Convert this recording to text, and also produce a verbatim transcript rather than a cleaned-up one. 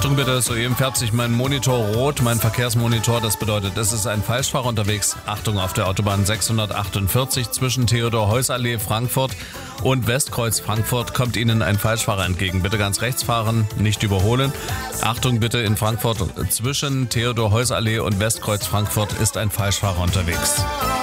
Achtung bitte, soeben färbt sich mein Monitor rot, mein Verkehrsmonitor. Das bedeutet, es ist ein Falschfahrer unterwegs. Achtung auf der Autobahn sechshundertachtundvierzig zwischen Theodor-Heuss-Allee Frankfurt und Westkreuz Frankfurt kommt Ihnen ein Falschfahrer entgegen. Bitte ganz rechts fahren, nicht überholen. Achtung bitte, in Frankfurt zwischen Theodor-Heuss-Allee und Westkreuz Frankfurt ist ein Falschfahrer unterwegs.